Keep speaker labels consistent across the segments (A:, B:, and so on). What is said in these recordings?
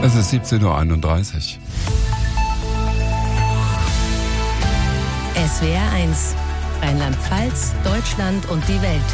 A: Es ist 17:31 Uhr.
B: SWR 1, Rheinland-Pfalz, Deutschland und die Welt.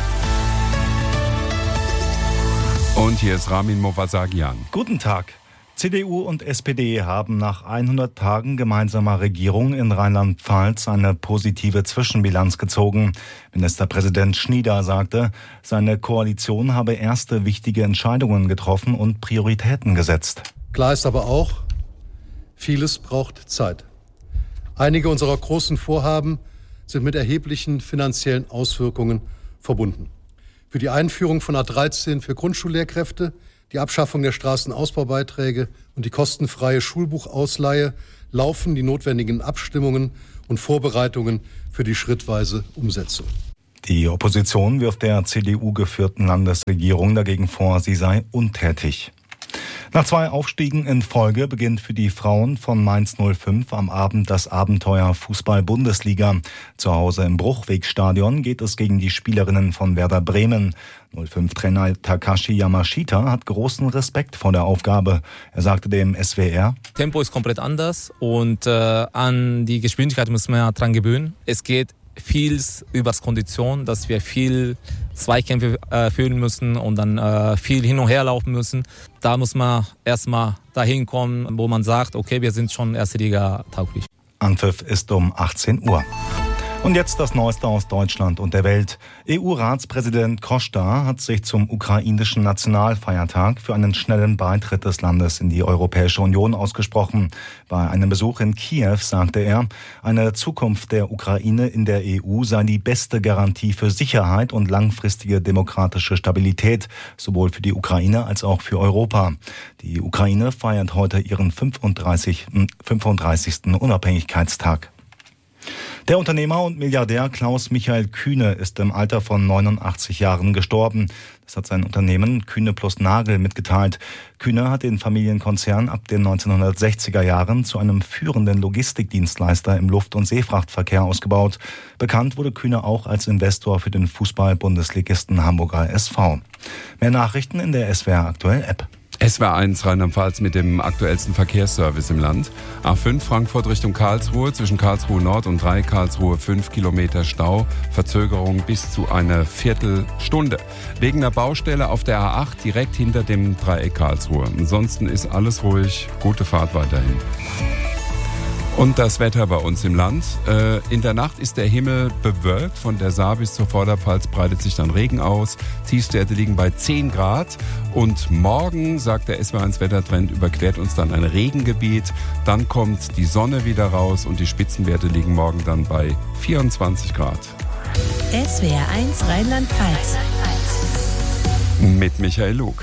A: Und hier ist Ramin Movasagian.
C: Guten Tag. CDU und SPD haben nach 100 Tagen gemeinsamer Regierung in Rheinland-Pfalz eine positive Zwischenbilanz gezogen. Ministerpräsident Schnieder sagte, seine Koalition habe erste wichtige Entscheidungen getroffen und Prioritäten gesetzt.
D: Klar ist aber auch, vieles braucht Zeit. Einige unserer großen Vorhaben sind mit erheblichen finanziellen Auswirkungen verbunden. Für die Einführung von A13 für Grundschullehrkräfte, die Abschaffung der Straßenausbaubeiträge und die kostenfreie Schulbuchausleihe laufen die notwendigen Abstimmungen und Vorbereitungen für die schrittweise Umsetzung.
C: Die Opposition wirft der CDU-geführten Landesregierung dagegen vor, sie sei untätig. Nach 2 Aufstiegen in Folge beginnt für die Frauen von Mainz 05 am Abend das Abenteuer Fußball-Bundesliga. Zu Hause im Bruchwegstadion geht es gegen die Spielerinnen von Werder Bremen. 05-Trainer Takashi Yamashita hat großen Respekt vor der Aufgabe. Er sagte dem SWR:
E: Tempo ist komplett anders und an die Geschwindigkeit müssen wir dran gewöhnen. Es geht viel übers Kondition, dass wir viel Zweikämpfe führen müssen und dann viel hin und her laufen müssen. Da muss man erstmal dahin kommen, wo man sagt, okay, wir sind schon erste Liga tauglich.
C: Anpfiff ist um 18 Uhr. Und jetzt das Neueste aus Deutschland und der Welt. EU-Ratspräsident Costa hat sich zum ukrainischen Nationalfeiertag für einen schnellen Beitritt des Landes in die Europäische Union ausgesprochen. Bei einem Besuch in Kiew sagte er, eine Zukunft der Ukraine in der EU sei die beste Garantie für Sicherheit und langfristige demokratische Stabilität, sowohl für die Ukraine als auch für Europa. Die Ukraine feiert heute ihren 35. Unabhängigkeitstag. Der Unternehmer und Milliardär Klaus-Michael Kühne ist im Alter von 89 Jahren gestorben. Das hat sein Unternehmen Kühne plus Nagel mitgeteilt. Kühne hat den Familienkonzern ab den 1960er Jahren zu einem führenden Logistikdienstleister im Luft- und Seefrachtverkehr ausgebaut. Bekannt wurde Kühne auch als Investor für den Fußball-Bundesligisten Hamburger SV. Mehr Nachrichten in der SWR Aktuell App.
A: SWR 1 Rheinland-Pfalz mit dem aktuellsten Verkehrsservice im Land. A5 Frankfurt Richtung Karlsruhe, zwischen Karlsruhe Nord und 3 Karlsruhe 5 Kilometer Stau, Verzögerung bis zu eine Viertelstunde. Wegen einer Baustelle auf der A8 direkt hinter dem Dreieck Karlsruhe. Ansonsten ist alles ruhig, gute Fahrt weiterhin. Und das Wetter bei uns im Land. In der Nacht ist der Himmel bewölkt. Von der Saar bis zur Vorderpfalz breitet sich dann Regen aus. Tiefstwerte liegen bei 10 Grad. Und morgen, sagt der SWR 1 Wettertrend, überquert uns dann ein Regengebiet. Dann kommt die Sonne wieder raus und die Spitzenwerte liegen morgen dann bei 24 Grad.
B: SWR 1 Rheinland-Pfalz.
A: Mit Michael Lug.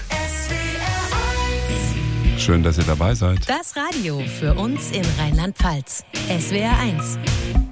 A: Schön, dass ihr dabei seid.
B: Das Radio für uns in Rheinland-Pfalz. SWR 1.